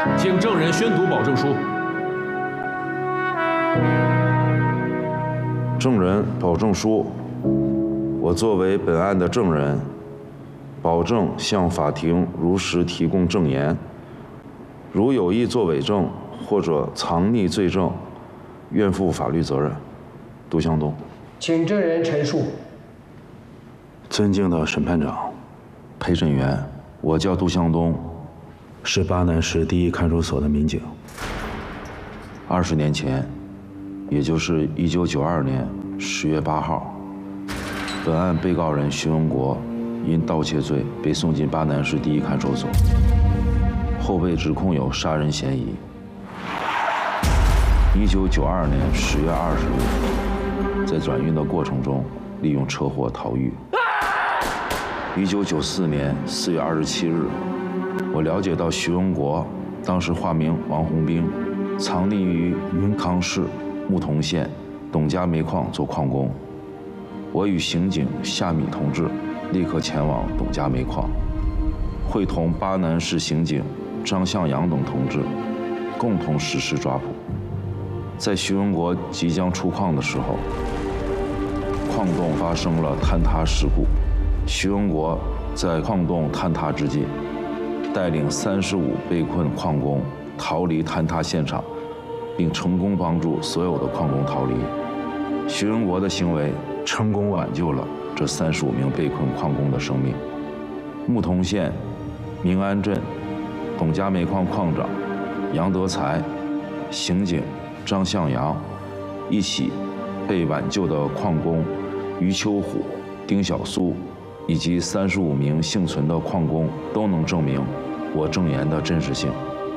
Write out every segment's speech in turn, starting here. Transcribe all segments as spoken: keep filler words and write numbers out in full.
请证人宣读保证书。 证人保证书，我作为本案的证人，保证向法庭如实提供证言。如有意作伪证或者藏匿罪证，愿负法律责任。杜向东， 请证人陈述。 尊敬的审判长、陪审员，我叫杜向东，是巴南市第一看守所的民警。二十年前，也就是一九九二年十月八号，本案被告人徐文国因盗窃罪被送进巴南市第一看守所，后被指控有杀人嫌疑。一九九二年十月二十日，在转运的过程中，利用车祸逃狱。一九九四年四月二十七日，我了解到徐文国当时化名王洪兵，藏匿于云康市牧童县董家煤矿做矿工。我与刑警夏米同志立刻前往董家煤矿，会同巴南市刑警张向阳等同志共同实施抓捕。在徐文国即将出矿的时候，矿洞发生了坍塌事故。徐文国在矿洞坍塌之际，带领三十五被困矿工逃离坍塌现场，并成功帮助所有的矿工逃离。徐文国的行为成功挽救了这三十五名被困矿工的生命。牧童县明安镇董家煤矿矿长杨德才、刑警张向阳一起被挽救的矿工于秋虎、丁小苏以及三十五名幸存的矿工都能证明我证言的真实性。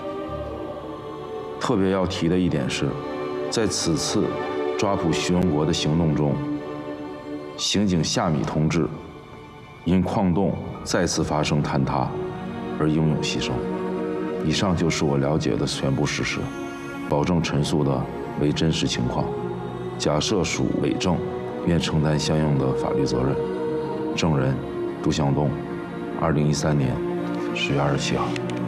特别要提的一点是，在此次抓捕徐文国的行动中，刑警夏米同志因矿洞再次发生坍塌而英勇牺牲。以上就是我了解的全部事实，保证陈述的为真实情况。假设属伪证，愿承担相应的法律责任。证人杜向东，二零一三年十月二十七号。